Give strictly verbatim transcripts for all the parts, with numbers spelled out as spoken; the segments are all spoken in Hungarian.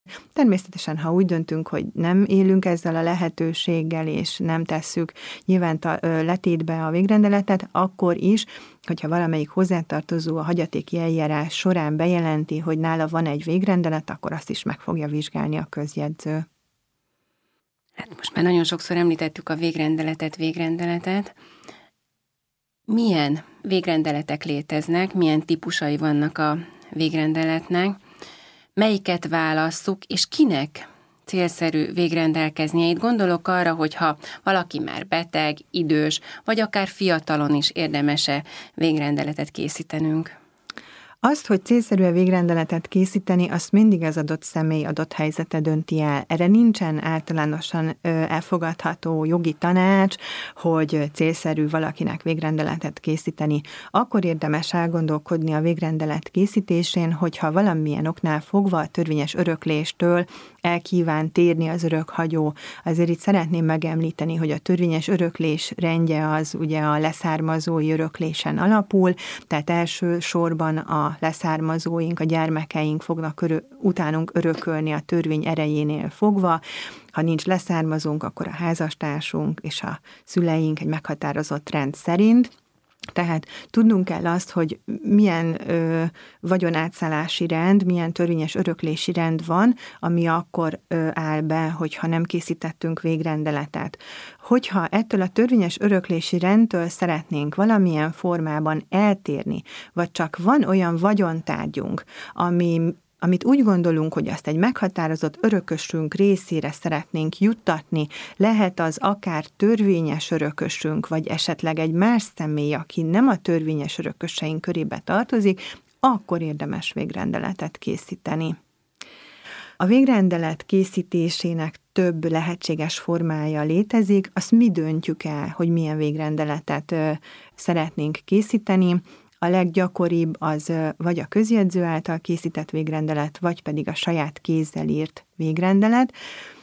Természetesen, ha úgy döntünk, hogy nem élünk ezzel a lehetőséggel, és nem tesszük nyilván letétbe a végrendeletet, akkor is, hogyha valamelyik hozzátartozó a hagyatéki eljárás során bejelenti, hogy nála van egy végrendelet, akkor azt is meg fogja vizsgálni a közjegyző. Hát most már nagyon sokszor említettük a végrendeletet, végrendeletet. Milyen végrendeletek léteznek, milyen típusai vannak a végrendeletnek, melyiket válasszuk, és kinek célszerű végrendelkeznie? Itt gondolok arra, hogyha valaki már beteg, idős, vagy akár fiatalon is érdemes-e végrendeletet készítenünk. Azt, hogy célszerű-e végrendeletet készíteni, azt mindig az adott személy adott helyzete dönti el. Erre nincsen általánosan elfogadható jogi tanács, hogy célszerű valakinek végrendeletet készíteni. Akkor érdemes elgondolkodni a végrendelet készítésén, hogyha valamilyen oknál fogva a törvényes örökléstől elkíván térni az örökhagyó. Azért itt szeretném megemlíteni, hogy a törvényes öröklés rendje az ugye a leszármazói öröklésen alapul, tehát elsősorban a leszármazóink, a gyermekeink fognak örö- utánunk örökölni a törvény erejénél fogva. Ha nincs leszármazónk, akkor a házastársunk és a szüleink egy meghatározott rend szerint. Tehát tudnunk kell azt, hogy milyen ö, vagyonátszállási rend, milyen törvényes öröklési rend van, ami akkor ö, áll be, hogyha nem készítettünk végrendeletet. Hogyha ettől a törvényes öröklési rendtől szeretnénk valamilyen formában eltérni, vagy csak van olyan vagyontárgyunk, ami amit úgy gondolunk, hogy azt egy meghatározott örökösünk részére szeretnénk juttatni, lehet az akár törvényes örökösünk, vagy esetleg egy más személy, aki nem a törvényes örököseink körébe tartozik, akkor érdemes végrendeletet készíteni. A végrendelet készítésének több lehetséges formája létezik, azt mi döntjük el, hogy milyen végrendeletet szeretnénk készíteni. A leggyakoribb az vagy a közjegyző által készített végrendelet, vagy pedig a saját kézzel írt végrendelet.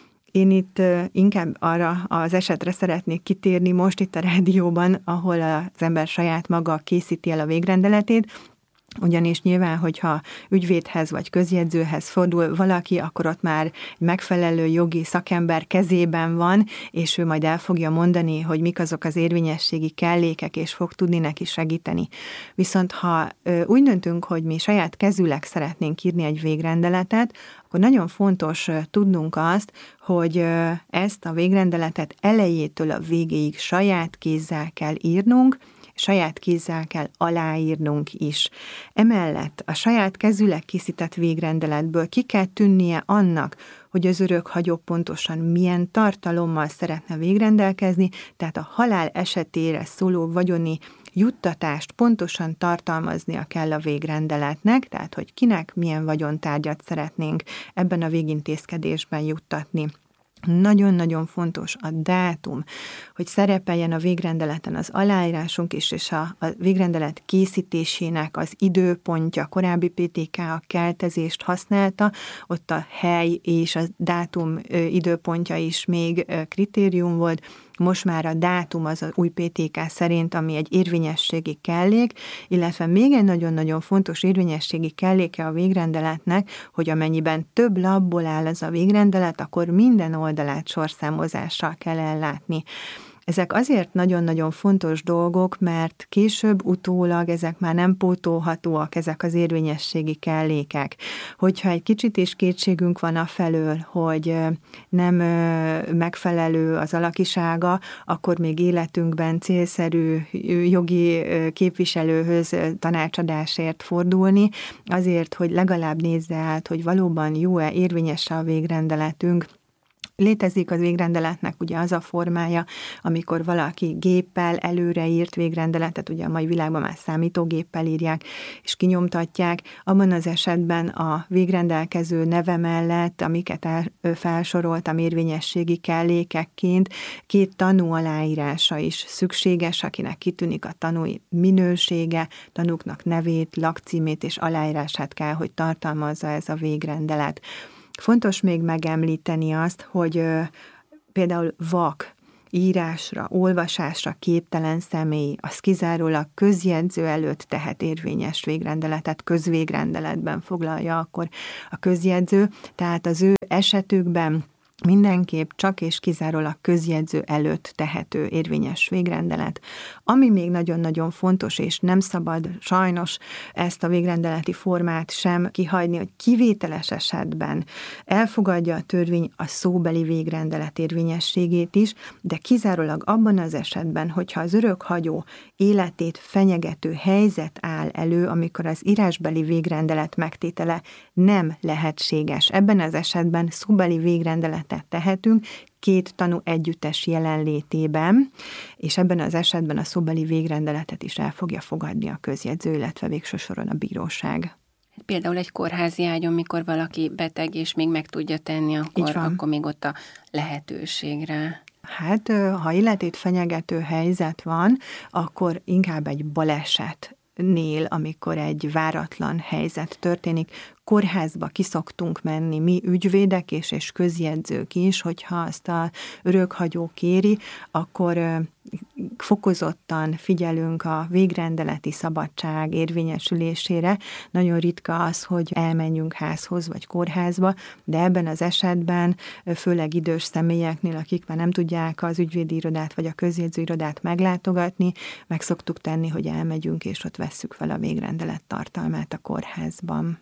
Én itt inkább arra az esetre szeretnék kitérni most itt a rádióban, ahol az ember saját maga készíti el a végrendeletét, ugyanis nyilván, hogyha ügyvédhez vagy közjegyzőhez fordul valaki, akkor ott már egy megfelelő jogi szakember kezében van, és ő majd el fogja mondani, hogy mik azok az érvényességi kellékek, és fog tudni neki segíteni. Viszont ha úgy döntünk, hogy mi saját kezűleg szeretnénk írni egy végrendeletet, akkor nagyon fontos tudnunk azt, hogy ezt a végrendeletet elejétől a végéig saját kézzel kell írnunk, saját kézzel kell aláírnunk is. Emellett a saját kezüleg készített végrendeletből ki kell tűnnie annak, hogy az örökhagyó pontosan milyen tartalommal szeretne végrendelkezni, tehát a halál esetére szóló vagyoni juttatást pontosan tartalmaznia kell a végrendeletnek, tehát hogy kinek milyen vagyontárgyat szeretnénk ebben a végintézkedésben juttatni. Nagyon-nagyon fontos a dátum, hogy szerepeljen a végrendeleten az aláírásunk is, és a, a végrendelet készítésének az időpontja, korábbi pé té ká a keltezést használta, ott a hely és a dátum időpontja is még kritérium volt. Most már a dátum az az új pé té ká szerint, ami egy érvényességi kellék, illetve még egy nagyon-nagyon fontos érvényességi kelléke a végrendeletnek, hogy amennyiben több lapból áll ez a végrendelet, akkor minden oldalát sorszámozással kell ellátni. Ezek azért nagyon-nagyon fontos dolgok, mert később, utólag ezek már nem pótolhatóak, ezek az érvényességi kellékek. Hogyha egy kicsit is kétségünk van afelől, hogy nem megfelelő az alakisága, akkor még életünkben célszerű jogi képviselőhöz tanácsadásért fordulni, azért, hogy legalább nézze át, hogy valóban jó-e, érvényes a végrendeletünk. Létezik az végrendeletnek ugye az a formája, amikor valaki géppel előreírt végrendeletet, ugye a mai világban már számítógéppel írják, és kinyomtatják. Abban az esetben a végrendelkező neve mellett, amiket el, felsoroltam érvényességi kellékekként, két tanú aláírása is szükséges, akinek kitűnik a tanúi minősége, tanúknak nevét, lakcímét és aláírását kell, hogy tartalmazza ez a végrendelet. Fontos még megemlíteni azt, hogy például vak írásra, olvasásra képtelen személy, az kizárólag közjegyző előtt tehet érvényes végrendeletet, közvégrendeletben foglalja akkor a közjegyző, tehát az ő esetükben mindenképp csak és kizárólag közjegyző előtt tehető érvényes végrendelet. Ami még nagyon-nagyon fontos, és nem szabad sajnos ezt a végrendeleti formát sem kihagyni, hogy kivételes esetben elfogadja a törvény a szóbeli végrendelet érvényességét is, de kizárólag abban az esetben, hogyha az örökhagyó életét fenyegető helyzet áll elő, amikor az írásbeli végrendelet megtétele nem lehetséges. Ebben az esetben szóbeli végrendelet tehetünk két tanú együttes jelenlétében, és ebben az esetben a szóbeli végrendeletet is el fogja fogadni a közjegyző, illetve végső soron a bíróság. Például egy kórházi ágyon, mikor valaki beteg, és még meg tudja tenni, akkor, akkor még ott a lehetőségre. Hát, ha életét fenyegető helyzet van, akkor inkább egy balesetnél, amikor egy váratlan helyzet történik, kórházba kiszoktunk menni mi ügyvédek és, és közjegyzők is, hogyha azt az örökhagyó kéri, akkor fokozottan figyelünk a végrendeleti szabadság érvényesülésére. Nagyon ritka az, hogy elmenjünk házhoz vagy kórházba, de ebben az esetben, főleg idős személyeknél, akik már nem tudják az ügyvédi irodát vagy a közjegyzőirodát meglátogatni, meg szoktuk tenni, hogy elmegyünk és ott vesszük fel a végrendelet tartalmát a kórházban.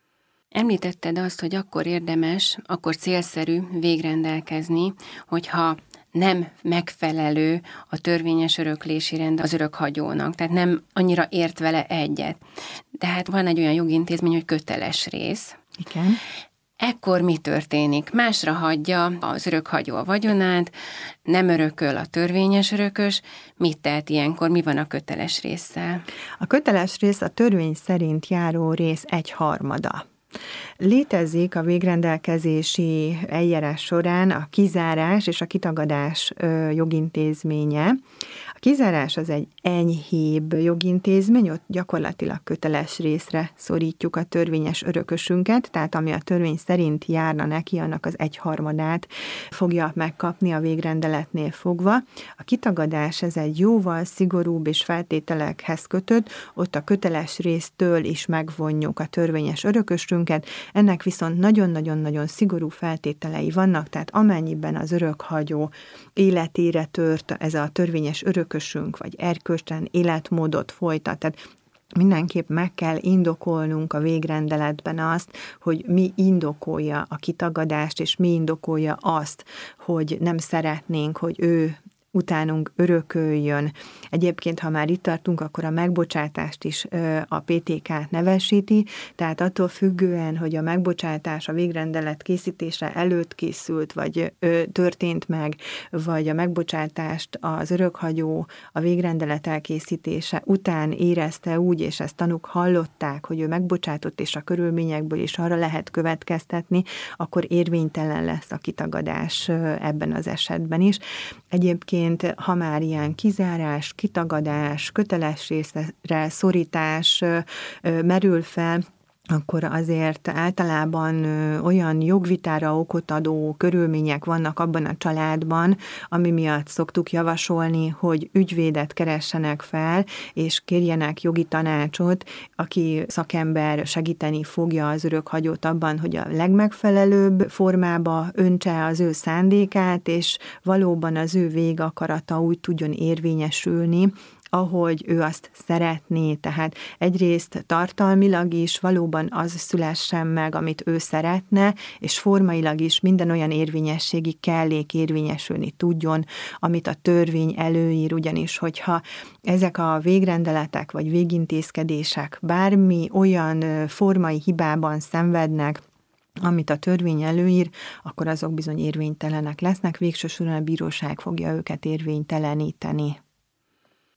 Említetted azt, hogy akkor érdemes, akkor célszerű végrendelkezni, hogyha nem megfelelő a törvényes öröklési rend az örökhagyónak, tehát nem annyira ért vele egyet. De hát van egy olyan jogintézmény, hogy köteles rész. Igen. Ekkor mi történik? Másra hagyja az örökhagyó a vagyonát, nem örököl a törvényes örökös. Mit tehet ilyenkor? Mi van a köteles résszel? A köteles rész a törvény szerint járó rész egyharmada. Létezik a végrendelkezési eljárás során a kizárás és a kitagadás jogintézménye. A kizárás az egy enyhébb jogintézmény, ott gyakorlatilag köteles részre szorítjuk a törvényes örökösünket, tehát ami a törvény szerint járna neki, annak az egyharmadát fogja megkapni a végrendeletnél fogva. A kitagadás ez egy jóval szigorúbb és feltételekhez kötött, ott a köteles résztől is megvonjuk a törvényes örökösünket, ennek viszont nagyon-nagyon-nagyon szigorú feltételei vannak, tehát amennyiben az örökhagyó életére tört ez a törvényes örökösünk, vagy erkölcstelen életmódot folytat, tehát mindenképp meg kell indokolnunk a végrendeletben azt, hogy mi indokolja a kitagadást, és mi indokolja azt, hogy nem szeretnénk, hogy ő utánunk örököljön. Egyébként, ha már itt tartunk, akkor a megbocsátást is a pé té ká nevesíti, tehát attól függően, hogy a megbocsátás a végrendelet készítése előtt készült, vagy történt meg, vagy a megbocsátást az örökhagyó a végrendelet elkészítése után érezte úgy, és ezt tanúk hallották, hogy ő megbocsátott, és a körülményekből is arra lehet következtetni, akkor érvénytelen lesz a kitagadás ebben az esetben is. Egyébként ha már ilyen kizárás, kitagadás, köteles részre szorítás merül fel, akkor azért általában olyan jogvitára okot adó körülmények vannak abban a családban, ami miatt szoktuk javasolni, hogy ügyvédet keressenek fel, és kérjenek jogi tanácsot, aki szakember segíteni fogja az örökhagyót abban, hogy a legmegfelelőbb formába öntse az ő szándékát, és valóban az ő végakarata úgy tudjon érvényesülni, ahogy ő azt szeretné, tehát egyrészt tartalmilag is valóban az szülessen meg, amit ő szeretne, és formailag is minden olyan érvényességi kellék érvényesülni tudjon, amit a törvény előír, ugyanis hogyha ezek a végrendeletek vagy végintézkedések bármi olyan formai hibában szenvednek, amit a törvény előír, akkor azok bizony érvénytelenek lesznek, végső soron a bíróság fogja őket érvényteleníteni.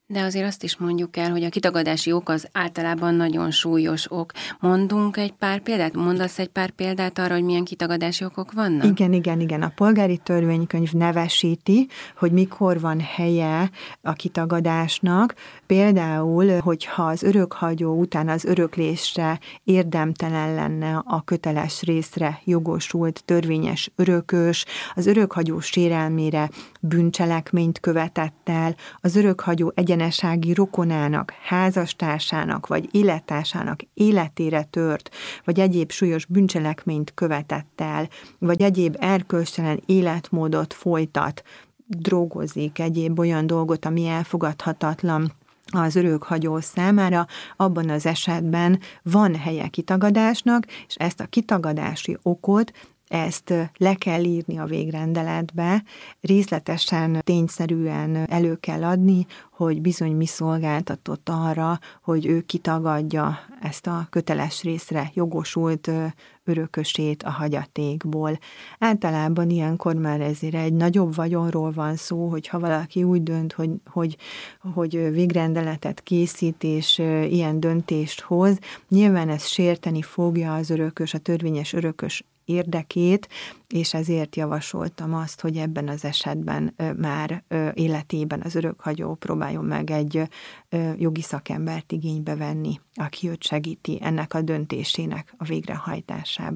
De azért azt is mondjuk el, hogy a kitagadási ok az általában nagyon súlyos ok. Mondunk egy pár példát? Mondasz egy pár példát arra, hogy milyen kitagadási okok vannak? Igen, igen, igen. A polgári törvénykönyv nevesíti, hogy mikor van helye a kitagadásnak. Például, hogyha az örökhagyó után az öröklésre érdemtelen lenne a köteles részre jogosult törvényes örökös, az örökhagyó sérelmére bűncselekményt követett el, az örökhagyó egyenesági rokonának, házastársának vagy élettársának életére tört, vagy egyéb súlyos bűncselekményt követett el, vagy egyéb erkölcstelen életmódot folytat, drogozik, egyéb olyan dolgot, ami elfogadhatatlan az örökhagyó számára, abban az esetben van helye kitagadásnak, és ezt a kitagadási okot ezt le kell írni a végrendeletbe, részletesen, tényszerűen elő kell adni, hogy bizony mi szolgáltatott arra, hogy ő kitagadja ezt a köteles részre jogosult örökösét a hagyatékból. Általában ilyenkor már ezért egy nagyobb vagyonról van szó, hogyha valaki úgy dönt, hogy, hogy, hogy végrendeletet készít és ilyen döntést hoz, nyilván ez sérteni fogja az örökös, a törvényes örökös érdekét, és ezért javasoltam azt, hogy ebben az esetben már életében az örökhagyó próbáljon meg egy jogi szakembert igénybe venni, aki őt segíti ennek a döntésének a végrehajtásában.